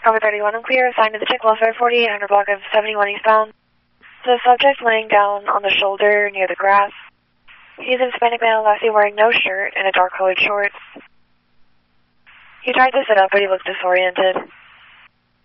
Cover 31 unclear, assigned to the Chick Welfare 4800 block of 71 eastbound. The subject laying down on the shoulder near the grass. He's a Hispanic male, lastly wearing no shirt and a dark colored shorts. He tried to sit up, but he looked disoriented.